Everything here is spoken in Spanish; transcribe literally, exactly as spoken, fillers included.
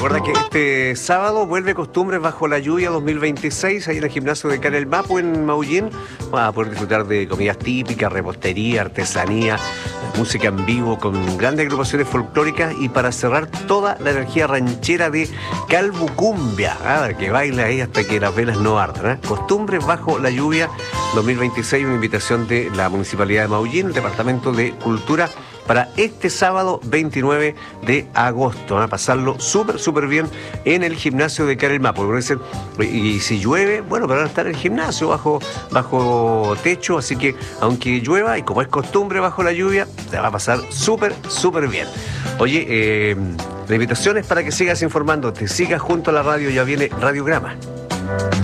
Recuerda que este sábado vuelve Costumbres bajo la lluvia dos mil veintiséis, ahí en el gimnasio de Can el Mapu en Maullín. Vas a poder disfrutar de comidas típicas, repostería, artesanía, música en vivo con grandes agrupaciones folclóricas y para cerrar toda la energía ranchera de Calbucumbia, ¿ah? Que baila ahí hasta que las velas no ardan, ¿eh? Costumbres bajo la lluvia dos mil veintiséis, una invitación de la Municipalidad de Maullín, el Departamento de Cultura, para este sábado veintinueve de agosto. Van a pasarlo súper, súper bien en el gimnasio de Can el Mapu. Y si llueve, bueno, pero van a estar en el gimnasio bajo, bajo techo, así que aunque llueva, y como es costumbre bajo la lluvia, te va a pasar súper, súper bien. Oye, eh, la invitación es para que sigas informándote, sigas junto a la radio, ya viene Radiograma.